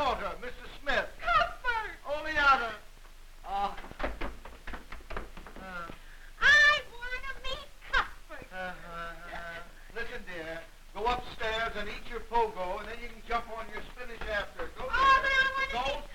daughter, Mrs. Smith. Cuthbert! Oleana. I want to meet Cuthbert. Listen, dear. Go upstairs and eat your pogo, and then you can jump on your spinach after. Go, Oh, dear. but I want to Go meet